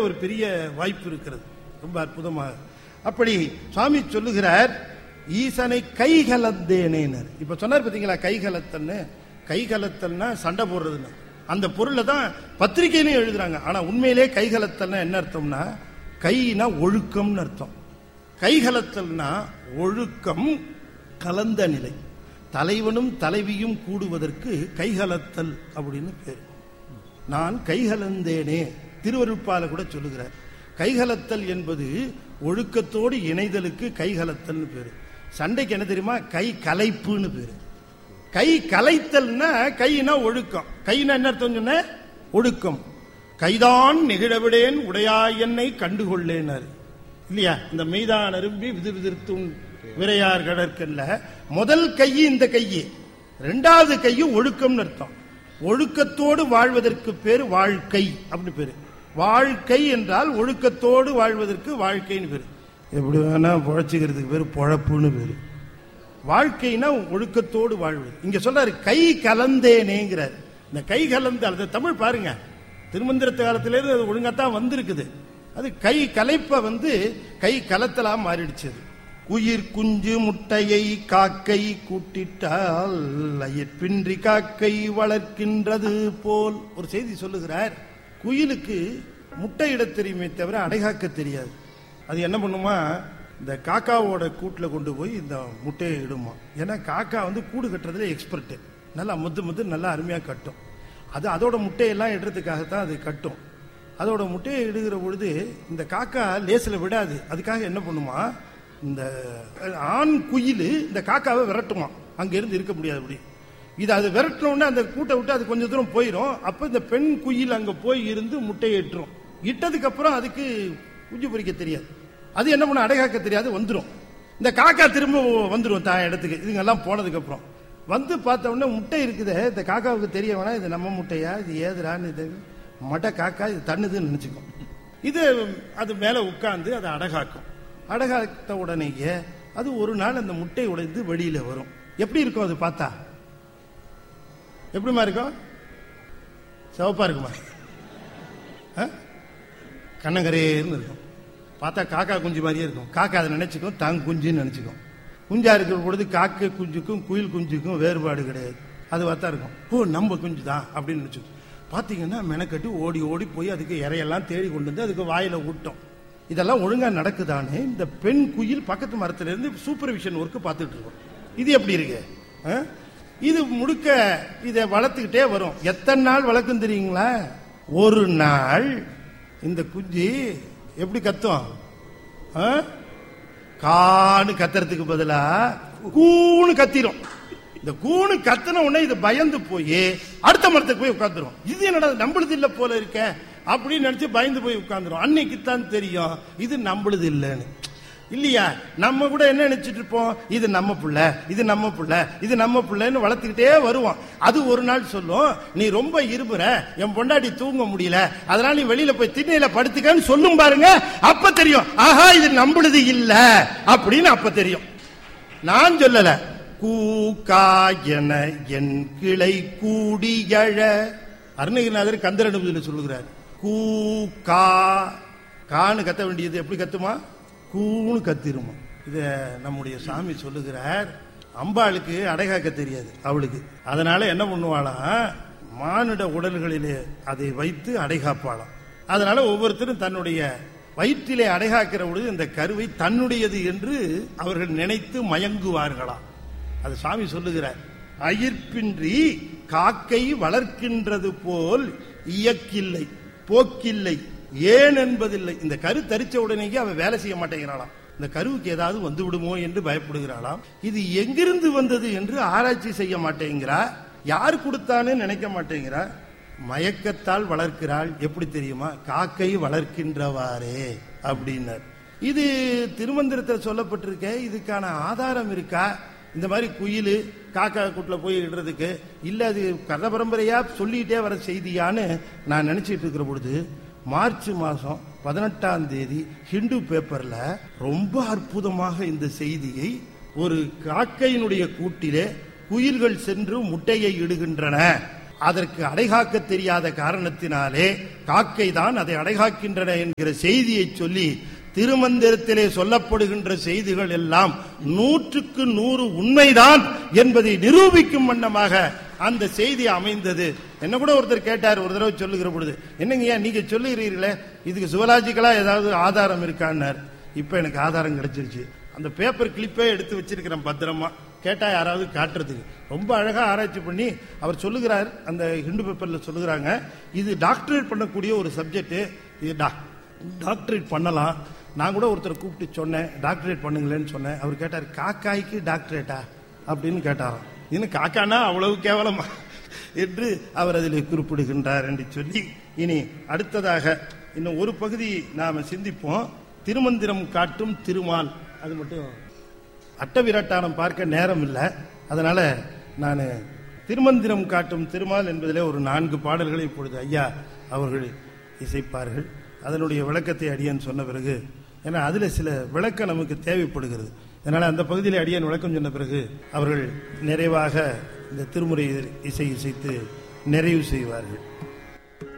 ஒரு பெரிய வாய்ப்பு இருக்கிறது. ரொம்ப அற்புதமாக. அப்படி சுவாமி சொல்லுகிறார், ஈசனை கைகலந்தேனேனர். இப்ப சொன்னார் பாத்தீங்களா, கைகலத்தல்னு. கைகலத்தல்னா சண்டை போடுறதுன்னு. அந்த பொருளை தான் பத்திரிகையிலையும் எழுதுறாங்க. ஆனா உண்மையிலே கைகலத்தல்னா என்ன அர்த்தம்னா, கைனா ஒழுக்கம்னு அர்த்தம். கைகலத்தல்னா ஒழுக்கம் கலந்த நிலை. தலைவனும் தலைவியும் கூடுவதற்கு கைகலத்தல் அப்படின்னு பேர். நான் கைகலந்தேனே திருவருட்பால கூட சொல்லுகிறார். கைகலத்தல் என்பது ஒழுக்கத்தோடு இணைதலுக்கு கைகலத்தல் பேரு. சண்டைக்கு என்ன தெரியுமா, கை கலைப்புன்னு பேரு. கை கலைத்தல்னா கைனா ஒழுக்கம். கைனா என்ன அர்த்தம் சொன்ன, ஒழுக்கம். கைதான் நெகிழவிடேன் உடையாய் என்னை கண்டுகொள்ளேனாரு இல்லையா? இந்த மெய்தான் அரும்பி விது விதிர்த்தும் விரையார் கடற்கல்ல. முதல் கை இந்த கையே, இரண்டாவது கையும் ஒழுக்கம்னு அர்த்தம். ஒழுக்கத்தோடு வாழ்வதற்கு பேரு வாழ்க்கை அப்படின்னு பேரு. வாழ்க்கை என்றால் ஒழுக்கத்தோடு வாழ்வதற்கு வாழ்க்கைன்னு பேரு. எப்படி வேணா பொழைச்சிக்கிறதுக்கு பேரு பொழப்புன்னு பேரு. வாழ்க்கைனா ஒழுக்கத்தோடு வாழ்வது. இங்க சொல்றாரு கை கலந்தேனேங்கிறார். இந்த கை கலந்து அது தமிழ் பாருங்க, திருமந்திரத்து காலத்திலேருந்து அது ஒழுங்காத்தான் வந்திருக்குது. அது கை கலைப்ப கை கலத்தலா மாறிடுச்சு. உயிர் குஞ்சு முட்டையை காக்கை கூட்டிட்டால் அயிற்பின்றி காக்கை வளர்க்கின்றது போல் ஒரு செய்தி சொல்லுகிறார். குயிலுக்கு முட்டையிட தெரியுமே தவிர அடைகாக்க தெரியாது. அது என்ன பண்ணுமா, இந்த காக்காவோட கூட்டில் கொண்டு போய் இந்த முட்டையை இடுமா. ஏன்னா காக்கா கூடு கட்டுறதுல எக்ஸ்பர்ட். நல்லா முத்து நல்லா அருமையா கட்டும். அது அதோட முட்டையெல்லாம் இடுறதுக்காகத்தான் அது கட்டும். அதோட முட்டையை இடுகிற பொழுது இந்த காக்கா லேசில் விடாது. அதுக்காக என்ன பண்ணுமா, இந்த ஆண் குயில் இந்த காக்காவை விரட்டுமா, அங்க இருந்து இருக்க முடியாது. அப்படி இது அது விரட்டணும்னா அந்த கூட்டை விட்டு அது கொஞ்சம் தூரம் போயிடும். அப்ப இந்த பெண் குயில் அங்க போய் இருந்து முட்டையை இட்டுரும். இட்டதுக்கு அப்புறம் அதுக்கு குஞ்சு பொறிக்க தெரியாது. அது என்ன பண்ண, அடைகாக்க தெரியாது, வந்துடும். இந்த காக்கா திரும்ப வந்துடும் தான் இடத்துக்கு. இதுங்கெல்லாம் போனதுக்கு அப்புறம் பார்த்த உடனே முட்டை இருக்குது. இந்த காக்காவுக்கு தெரிய வேணா இது நம்ம முட்டையா, இது ஏதுரான்னு, இது மட்டை காக்கா இது தண்ணுதுன்னு நினைச்சுக்கும். இது அது மேல உட்கார்ந்து அதை அடகாக்கும். அடகாத்த உடனேயே அது ஒரு நாள் அந்த முட்டை உடைந்து வெளியில வரும். எப்படி இருக்கும் அது பார்த்தா? எப்படிமா இருக்கும்? சிவப்பா இருக்குமா? கண்ணங்கரேன்னு இருக்கும். பார்த்தா காக்கா குஞ்சு மாதிரியே இருக்கும். காக்கா அதை நினைச்சுக்கும் தான் குஞ்சுன்னு நினைச்சுக்கும். குஞ்சா இருக்கிற பொழுது காக்கை குஞ்சுக்கும் குயில் குஞ்சுக்கும் வேறுபாடு கிடையாது. அது பார்த்தா இருக்கும், ஓ நம்ம குஞ்சு தான் அப்படின்னு நினைச்சுக்கும். பாத்தீங்கன்னா மெனக்கட்டு ஓடி ஓடி போய் அதுக்கு இறையெல்லாம் தேடி கொண்டு வந்து அதுக்கு வாயில ஊட்டும். இதெல்லாம் ஒழுங்கா நடக்குதானே இந்த பெண் குயில் பக்கத்து மரத்துல இருந்து சூப்பர்விஷன் ஒர்க் பார்த்துட்டு இருக்கும். இது எப்படி இருக்கு? இது முழுக்க இதை வளர்த்துக்கிட்டே வரும். எத்தனை நாள் வளர்க்கும் தெரியுங்களா? ஒரு நாள் இந்த குஞ்சு எப்படி கத்தும், கான்னு கத்துறதுக்கு பதிலா கூன்னு கத்திரும். இந்த கூணு கத்தின உடனே இது பயந்து போய் அடுத்த மரத்துக்கு போய் உட்காந்துரும். இது என்னடா நம்மளுது இல்ல போல இருக்க அப்படின்னு நினைச்சு பயந்து போய் உட்காந்துரும். அன்னைக்குத்தான் தெரியும் இது நம்மளுது இல்லைன்னு. இல்லையா? நம்ம கூட என்ன நினைச்சிட்டு இருப்போம், இது நம்ம புள்ள, இது நம்ம புள்ள, இது நம்ம புள்ளன்னு வளர்த்துக்கிட்டே வருவோம். அது ஒரு நாள் சொல்லும், நீ ரொம்ப இருமுற, என் பொண்டாட்டி தூங்க முடியல, அதனால நீ வெளியில போய் திண்ணையில படுத்துக்கன்னு சொல்லும் பாருங்க. அப்ப தெரியும், ஆஹா இது நம்மளுது இல்ல அப்படின்னு அப்ப தெரியும். நான் சொல்லல, கூக்காயன என் கிளை கூடியழ அருணகிரிநாதர் கந்தரனுபதியில சொல்லுகிறார். கூக்கா கான்னு கத்த வேண்டியது எப்படி கத்துமா, கூன்னு கத்திருமா. இத நம்முடைய சாமி சொல்லுகிறார். அம்பாளுக்கு அடைகாக்க தெரியாது அவளுக்கு. அதனால என்ன பண்ணுவாளாம், மானிட உடல்களிலே அதை வைத்து அடைகாப்பாளாம். அதனால ஒவ்வொருத்தரும் தன்னுடைய வயிற்றிலே அடைகாக்கிற பொழுது இந்த கருவை தன்னுடையது என்று அவர்கள் நினைத்து மயங்குவார்களாம். அது சாமி சொல்லுகிறார். அயிர்ப்பின்றி காக்கை வளர்க்கின்றது போல் இயக்கில்லை போக்கில்லை ஏன் என்பதில்லை. இந்த கரு தரிச்ச உடனேயே அவன் வேலை செய்ய மாட்டேங்கிறாளாம். இந்த கருவுக்கு ஏதாவது வந்து விடுமோ என்று பயப்படுகிறாளாம். இது எங்கிருந்து வந்தது என்று ஆராய்ச்சி செய்ய மாட்டேங்கிறா. யார் கொடுத்தான்னு நினைக்க மாட்டேங்கிறா. மயக்கத்தால் வளர்க்கிறாள். எப்படி தெரியுமா, காக்கை வளர்க்கின்றவாறே அப்படின்னார். இது திருமந்திரத்தில் சொல்லப்பட்டிருக்க. இதுக்கான ஆதாரம் இருக்கா? இந்த மாதிரி குயில் காக்கா கூட்டில் போய் இடுறதுக்கு இல்ல, அது கதை பரம்பரையா சொல்லிட்டே வர செய்தியான்னு நான் நினைச்சிட்டு இருக்கிற பொழுது மார்ச் மாசம் 18ஆம் தேதி ஹிந்து பேப்பர்ல ரொம்ப அற்புதமாக இந்த செய்தியை, ஒரு காக்கையினுடைய கூட்டிலே குயில்கள் சென்று முட்டையை இடுகின்றன அதற்கு அடைகாக்க தெரியாத காரணத்தினாலே காக்கை தான் அதை அடைகாக்கின்றன என்கிற செய்தியை சொல்லி திருமந்திரத்திலே சொல்லப்படுகின்ற செய்திகள் எல்லாம் 100க்கு 100 உண்மைதான் என்பதை நிரூபிக்கும் வண்ணமாக அந்த செய்தி அமைந்தது. என்ன கூட ஒருத்தர் கேட்டார் ஒரு தடவை சொல்லுகிற பொழுது, என்னங்க நீங்க சொல்லுகிறீர்களே இதுக்கு சுவலாஜிக்கலா ஏதாவது ஆதாரம் இருக்கான்னார். இப்ப எனக்கு ஆதாரம் கிடைச்சிருச்சு. அந்த பேப்பர் கிளிப்பே எடுத்து வச்சிருக்கிறேன் பத்திரமா, கேட்டா யாராவது காட்டுறதுக்கு. ரொம்ப அழகா ஆராய்ச்சி பண்ணி அவர் சொல்லுகிறார். அந்த ஹிந்து பேப்பர்ல சொல்லுகிறாங்க, இது டாக்டரேட் பண்ணக்கூடிய ஒரு சப்ஜெக்ட், இது டாக்டரேட் பண்ணலாம். நான் கூட ஒருத்தர் கூப்பிட்டு சொன்னேன் டாக்டரேட் பண்ணுங்களேன்னு சொன்னேன். அவர் கேட்டார், காக்காய்க்கு டாக்டரேட்டா அப்படின்னு கேட்டாராம். இன்னும் காக்கானா அவ்வளவு கேவலமா என்று அவர் அதில் குறிப்பிடுகின்றார் என்று சொல்லி, இனி அடுத்ததாக இன்னும் ஒரு பகுதி நாம சிந்திப்போம். திருமந்திரம் காட்டும் திருமால். அது மட்டும் அட்டவிராட்டானம் பார்க்க நேரம் இல்லை, அதனால நான் திருமந்திரம் காட்டும் திருமால் என்பதிலே ஒரு 4 பாடல்களை இப்பொழுது ஐயா அவர்கள் இசைப்பார்கள். அதனுடைய விளக்கத்தை அடியன் சொன்ன பிறகு, ஏன்னா அதுல சில விளக்கம் நமக்கு தேவைப்படுகிறது, அதனால அந்த பகுதியில் அடியன் விளக்கம் சொன்ன பிறகு அவர்கள் நிறைவாக இந்த திருமுறை இசைத்து நிறைவு செய்வார்கள்.